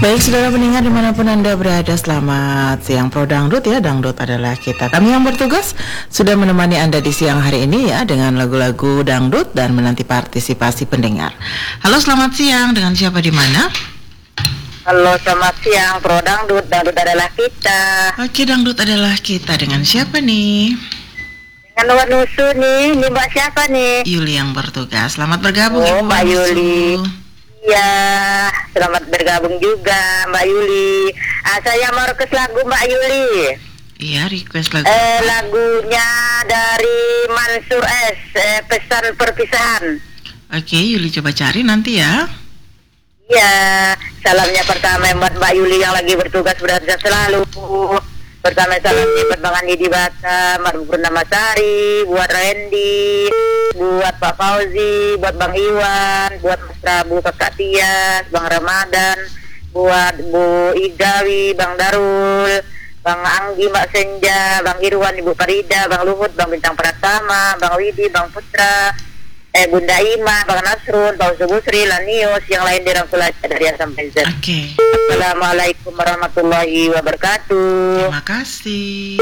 Baik saudara pendengar dimanapun Anda berada, selamat siang Pro Dangdut ya. Dangdut adalah kita. Kami yang bertugas sudah menemani Anda di siang hari ini ya, dengan lagu-lagu dangdut dan menanti partisipasi pendengar. Halo, selamat siang, dengan siapa di mana? Halo, selamat siang Pro Dangdut. Dangdut adalah kita. Oke, dangdut adalah kita. Dengan siapa nih? Dengan Mbak Nusu nih. Ini Mbak siapa nih? Yuli yang bertugas. Selamat bergabung Oh, Ibu Mbak Nusu. Yuli. Ya, selamat bergabung juga Mbak Yuli. Saya mau request lagu Mbak Yuli. Iya, request lagu. Lagunya dari Mansur S, Pesan Perpisahan. Oke, Yuli coba cari nanti ya. Ya, salamnya pertama buat Mbak Yuli yang lagi bertugas berada selalu. Pertama salamnya buat Bang Andi di Batam, Mbak Purnama Sari, buat Randy, buat Pak Fauzi, buat Bang Iwan, buat Mas Prabu, Kakak Tias, Bang Ramadan, buat Bu Igawi, Bang Darul, Bang Anggi, Mbak Senja, Bang Irwan, Ibu Farida, Bang Luhut, Bang Bintang Pratama, Bang Widi, Bang Putra, Bunda Ima, Bang Nasrun, Bang Subusri, Lanius, yang lain dirangkul dari A sampai Z. Oke. Assalamualaikum warahmatullahi wabarakatuh. Terima kasih.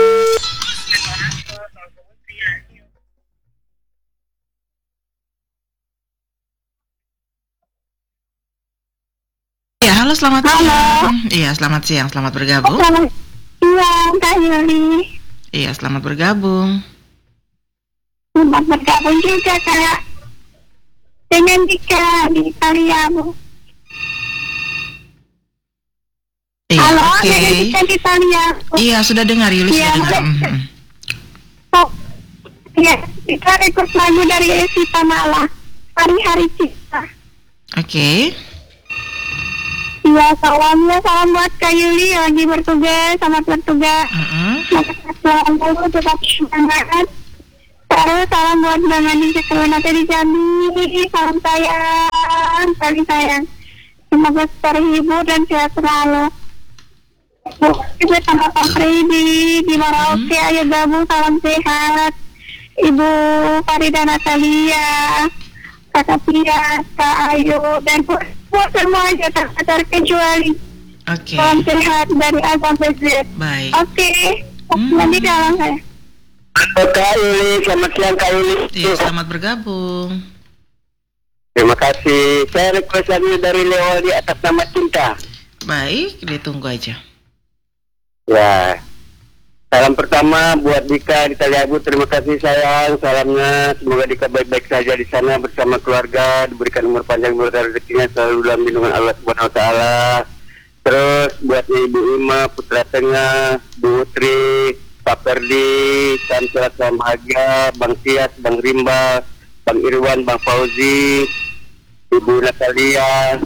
Ya, halo, selamat siang. Iya, selamat siang, selamat bergabung. Selamat siang, Kak Yuli. Iya, selamat bergabung. Selamat bergabung juga, Kak. Dengan Dika di Italia, Bu. Iya, Halo, oke. dengan Dika di Italia, Bu. Iya, sudah dengar, Yuli Iya, sudah dengar. boleh. Oh, iya, kita request lagu dari Evita Mala, Hari-Hari Cinta. Oke. Iya, salam buat Kak Yuli yang lagi bertugas, selamat bertugas. Salam dulu, tetap semangat. Terus salam buat Bang Andi Cekruanate di Jambi, salam sayang. Semoga terhibur dan sehat selalu. Ibu sama Pak Freddy di Merauke, ayo gabung, salam sehat. Ibu Farida Natalia, Kakak Tia, Kak Ayu, dan buat semua aja tak terkecuali. Oke. Salam sehat dari A sampai Z. Baik. Oke, nanti dalam saya. Kak Yuli, selamat siang Kak Yuli. Iya, selamat bergabung. Terima kasih. Saya request lagu dari Leo di Atas Nama Cinta. Baik, ditunggu aja. Ya. Salam pertama buat Dika di Taliabu. Terima kasih sayang. Salamnya semoga Dika baik-baik saja di sana bersama keluarga, diberikan umur panjang, berkah rezekinya selalu dalam lindungan Allah Subhanahu wa taala. Terus buat Ibu Ima, Putra Tengah, Bu Utri, Pak Perdi, Samsulat Bahagia, Bang Tias, Bang Rimba, Bang Irwan, Bang Fauzi, Ibu Natalia,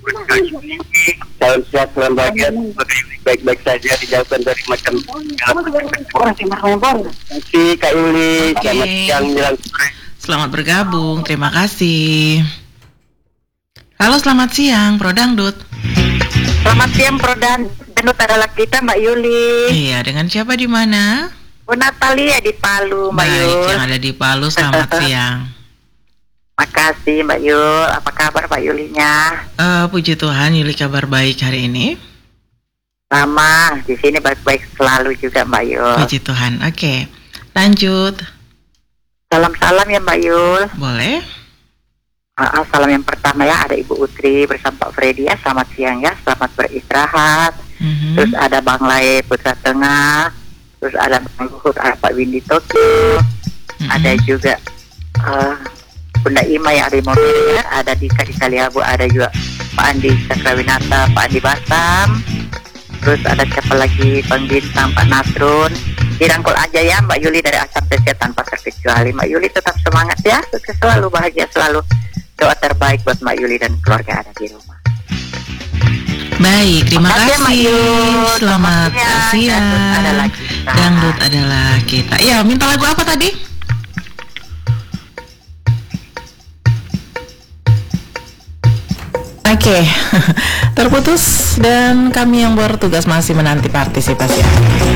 salam sehat, salam bahagia, baik-baik saja, dijauhkan dari macam Terima kasih Kak Yuli. Oke. Selamat siang menjelang sore. Selamat bergabung, terima kasih. Halo, selamat siang, Pro Dangdut. Selamat siang Pro Dangdut adalah kita Mbak Yuli. Iya, dengan siapa di mana? Bu Natalia di Palu Mbak Baik, Yul. yang ada di Palu, selamat siang. Makasih Mbak Yul. Apa kabar Mbak Yulinya? Puji Tuhan, Yuli kabar baik hari ini. Sama, di sini baik-baik selalu juga Mbak Yul. Puji Tuhan. Oke, lanjut. Salam-salam ya Mbak Yul. Boleh? Salam yang pertama ya, ada Ibu Utri bersama Pak Freddy ya. Selamat siang ya, selamat beristirahat. Terus ada Bang Lai Putra Tengah. Terus ada Bang Luhut, ada Pak Windy Tokyo. Ada juga Bunda Ima yang ada di mobil ya. Ada Dika di Kaliabu, ada juga Pak Andi Cakrawinata, Pak Andi Batam. Terus ada siapa lagi, Bang Bintang, Pak Nasrun. Dirangkul aja ya Mbak Yuli dari Asam Pesya tanpa terkecuali. Mbak Yuli tetap semangat ya, sukses selalu, bahagia selalu. Doa terbaik buat Mbak Yuli dan keluarga ada di rumah. Baik, terima Makasih, Mbak kasih. Yul. Selamat siang. Dangdut adalah kita. Dangdut adalah kita. Ya, minta lagu apa tadi? Oke, terputus dan kami yang bertugas masih menanti partisipasi.